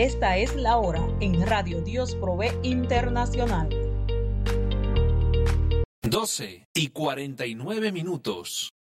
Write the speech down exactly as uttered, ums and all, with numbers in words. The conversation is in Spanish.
Esta es la hora en Radio Dios Provee Internacional. doce y cuarenta y nueve minutos.